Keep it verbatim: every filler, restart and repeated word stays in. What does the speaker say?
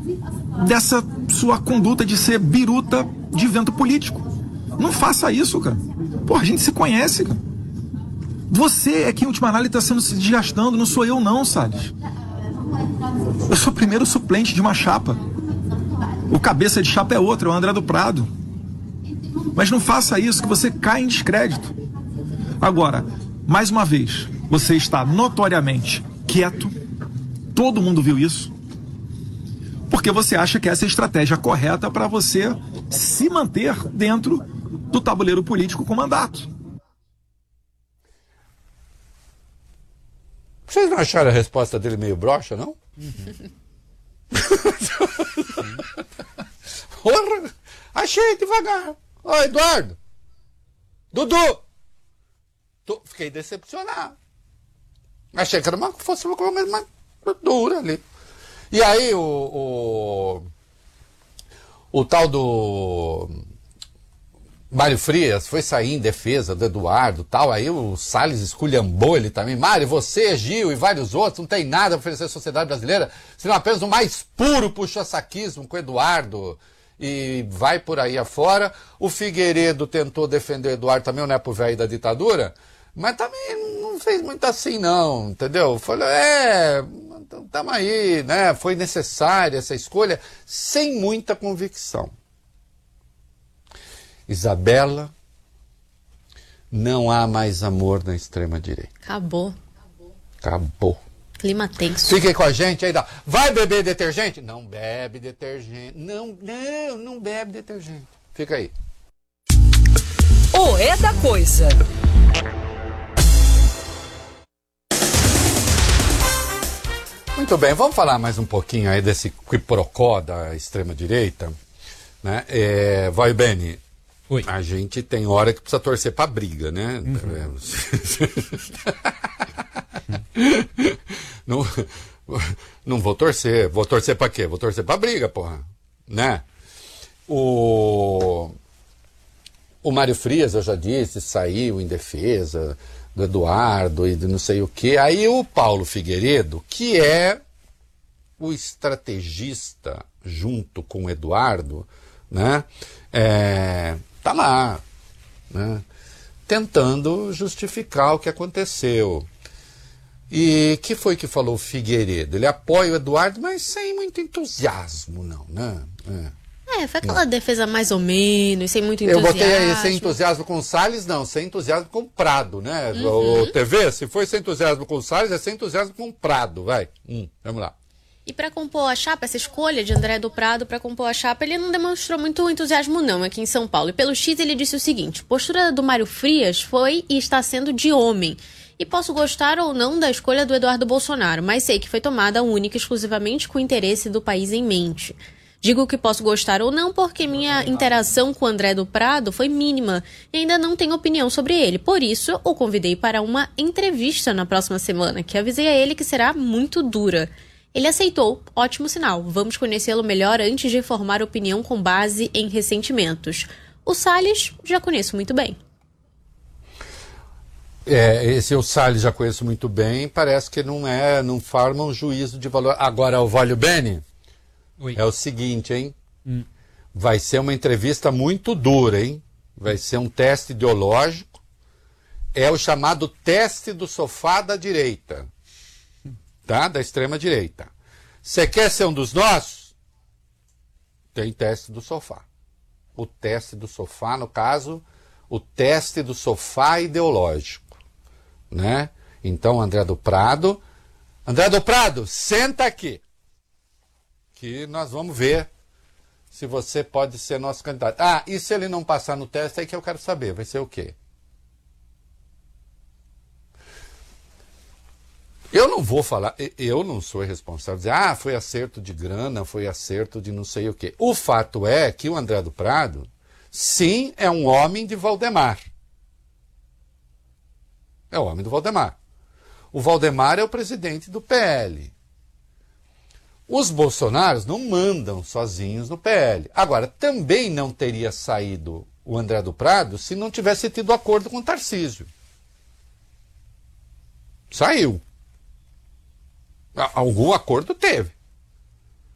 dessa sua conduta de ser biruta de vento político. Não faça isso, cara. Pô, a gente se conhece, cara. Você é quem, em última análise, está sendo se desgastando, não sou eu não, Salles. Eu sou o primeiro suplente de uma chapa. O cabeça de chapa é outro, é o André do Prado. Mas não faça isso, que você cai em descrédito. Agora, mais uma vez, você está notoriamente quieto. Todo mundo viu isso. Porque você acha que essa é a estratégia correta para você se manter dentro do tabuleiro político com mandato. Vocês não acharam a resposta dele meio broxa, não? Uhum. Porra, achei devagar. Ô, Eduardo. Dudu. Tô, fiquei decepcionado. Achei que era uma, fosse uma coisa mais dura ali. E aí o, o, o tal do Mário Frias foi sair em defesa do Eduardo e tal, aí o Salles esculhambou ele também. Mário, você, Gil e vários outros, não tem nada a oferecer à sociedade brasileira, senão apenas o mais puro puxa-saquismo com o Eduardo, e vai por aí afora. O Figueiredo tentou defender o Eduardo também, o nepo velho da ditadura, mas também não fez muito assim não, entendeu? Falou, é, estamos aí, né? Foi necessária essa escolha, sem muita convicção. Isabela, não há mais amor na extrema-direita. Acabou. Acabou. Clima tenso. Fiquem com a gente aí. Dá. Vai beber detergente? Não bebe detergente. Não, não, não bebe detergente. Fica aí. O É da Coisa. Muito bem, vamos falar mais um pouquinho aí desse quiprocó da extrema-direita. Né? É, vai, Beni. Oi. A gente tem hora que precisa torcer pra briga, né? Uhum. não, não vou torcer. Vou torcer pra quê? Vou torcer pra briga, porra. Né? O, o Mário Frias, eu já disse, saiu em defesa do Eduardo e de não sei o quê. Aí o Paulo Figueiredo, que é o estrategista junto com o Eduardo, né? É, tá lá, né? Tentando justificar o que aconteceu. E que foi que falou o Figueiredo? Ele apoia o Eduardo, mas sem muito entusiasmo, não, né? É, é foi aquela não. defesa mais ou menos, sem muito entusiasmo. Eu botei aí sem entusiasmo com o Salles, não, sem entusiasmo com o Prado, né? Uhum. O T V, se foi sem entusiasmo com o Salles, é sem entusiasmo com o Prado, vai. Hum, vamos lá. E para compor a chapa, essa escolha de André do Prado para compor a chapa, ele não demonstrou muito entusiasmo não aqui em São Paulo. E pelo X ele disse o seguinte: postura do Mário Frias foi e está sendo de homem. E posso gostar ou não da escolha do Eduardo Bolsonaro, mas sei que foi tomada única e exclusivamente com o interesse do país em mente. Digo que posso gostar ou não porque minha interação com o André do Prado foi mínima e ainda não tenho opinião sobre ele. Por isso, o convidei para uma entrevista na próxima semana, que avisei a ele que será muito dura. Ele aceitou, ótimo sinal. Vamos conhecê-lo melhor antes de formar opinião com base em ressentimentos. O Salles já conheço muito bem. É, esse o Salles já conheço muito bem, parece que não é, não forma um juízo de valor. Agora, o Valho Beni, Oi. É o seguinte, hein? Hum. Vai ser uma entrevista muito dura, hein? Vai ser um teste ideológico. É o chamado teste do sofá da direita. Tá? Da extrema-direita. Você quer ser um dos nossos? Tem teste do sofá. O teste do sofá, no caso, o teste do sofá ideológico. Né? Então, André do Prado... André do Prado, senta aqui. Que nós vamos ver se você pode ser nosso candidato. Ah, e se ele não passar no teste, aí que eu quero saber. Vai ser o quê? Eu não vou falar, eu não sou responsável de dizer, ah, foi acerto de grana, foi acerto de não sei o quê. O fato é que o André do Prado, sim, é um homem de Valdemar. É o homem do Valdemar. O Valdemar é o presidente do P L. Os bolsonaros não mandam sozinhos no P L. Agora, também não teria saído o André do Prado se não tivesse tido acordo com o Tarcísio. Saiu. Algum acordo teve.